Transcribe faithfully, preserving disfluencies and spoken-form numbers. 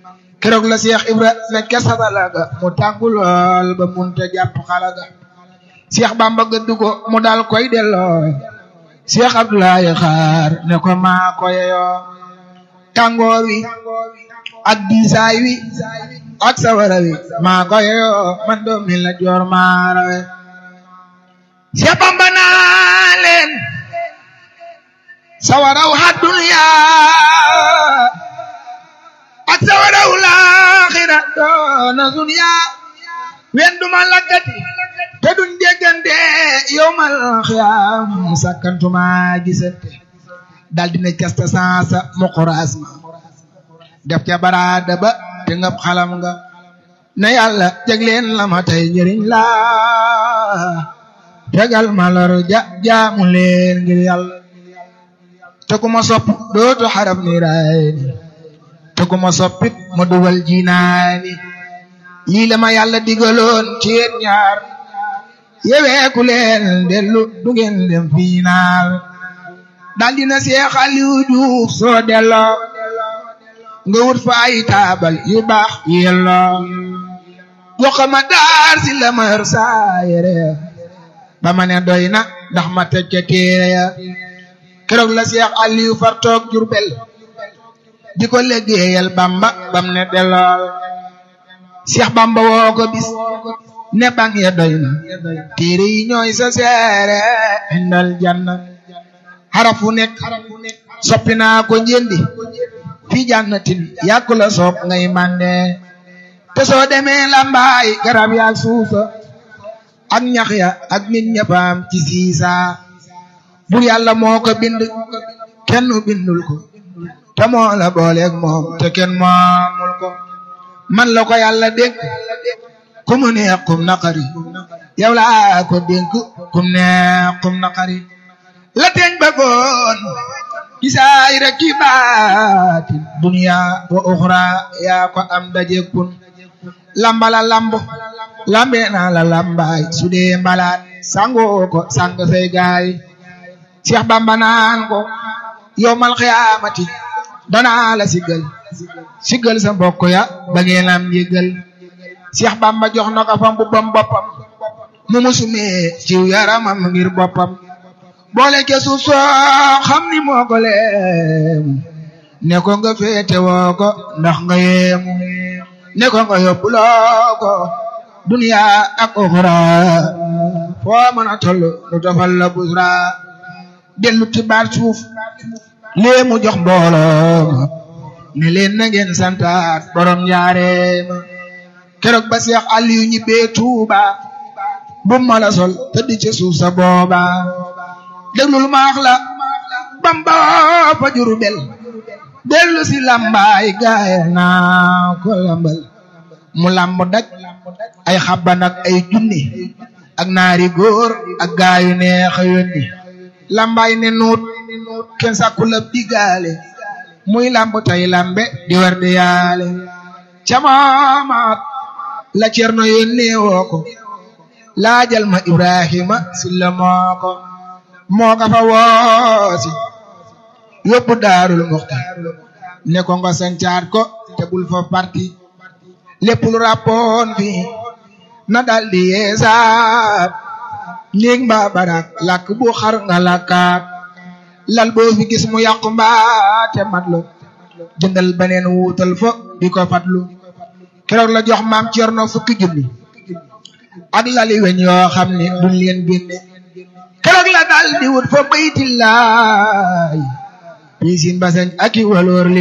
keroog la Seex Ibra ne kesatalaga mu tàngu lool ba munta jàpp xalaga Seex Bamba gëdd ko mu dal koy delloo Seex Abdoulaye xaar ne ko maa ko yeyoo tàngoor wi ak diisaay wi ak sawara wi maa ko yeyoo man doom mi la joor maa rawe Seex Bamba naa leen sawaraw hadduniya ak sawaraw laaxira doona dunya wen duma lakkati te duñ déggante yowmal xiyaam sakkantuma gisante dal dina casta sansa muqras ma def ca baraada ba te ngab xalam nga na yàlla jagleen la ma tey njëriñ la tegal ma lor ja jaamu leen ngir yàlla te ku ma sopp dootu xarab ni raayni te ku ma soppit ma dugal jinaani lii la ma yàlla digaloon ci yéen ñaar yeweeku leen dellu du ngeen dem fiinaal dal dina Seex Aliou Diouf soo delloo nga wut fa ay taabal yu baax yelloo jox ma daar si la ma yor saa yére ba ma ne doy na ndax ma teg ca téere ya keroog la Seex Aliou far toog Jurbel di ko liggéeyal Bamba bam ne dellool Seex Bamba woo ko bis ne bang ya doy na téere yi ñooy sa seere indal janna xarafu nekk soppi naa ko njëndi fi jannatin yàkku la soog ngay mande te soo demee Lambaay garab yaak suusa ak ñax ya ak nit ñëppam ci siisa bur yàlla moo ko bind kenn bindul ko te moo la booleeg moom te kenn moomul ko man la ko yàlla dénk ku mu neex kum naqari yow laa ko dénk kum neex kum naqari la teeñ bëggoon gisaay rek ki baatin dunya wa uxra yaa ko am daje kun lambala lamb lambe naa la lambaay su dee mbalaat sangoo ko sang say gaay Seex Bamba naan ko yowmal xiyaamati danaa la siggal siggal sa mbokk ya ba ngeen am yëgal Seex Bamba jox na ko fa mbubbam boppam mu musumee ciw yaramam ngir boppam boole ke suuf soo xam ni moo ko leemu ne ko nga féete woo ko ndax nga yeemu ne ko nga yóbbuloo ko dunya ak uxra foo mën a toll nu tofal la busra dellu ti baat suuf léemu jox mbooloo ne leen na ngeen santaat borom njaareema keroog ba Seex Aliou ñibbee Tuuba bu ma la sol tëdd ci suuf sa booba déglul maax la Bamba fa Jurbel dellu si Lambaay gaaya naa ko lambal mu lamb daj ay xabban ak ay junni ak naari góor ak gaayu neexa yónni Lambaay ne nuut kenn sàkku la digaale muy lamb tay lambe di war di yaale camaamaat la Cerno yónnee woo ko laajal ma Ibrahima silla moo ko moo ka fa woosi yóbbu Daarul Muxti ne ko nga sancaat ko te bul fa parti lépp lu rappoon fi na daldi yeesaat néeg mbaa barak lakk bu xar nga lakkaat lal boo fi gis mu yàqu mbaa te matlu jëndal beneen wuutal fo di ko fatlu keroog la jox maam Cerno fukki junni ak lali weñ yoo xam ne duñ leen génne keroog la dal di wut fa baytillaay piisin basañ aki waloor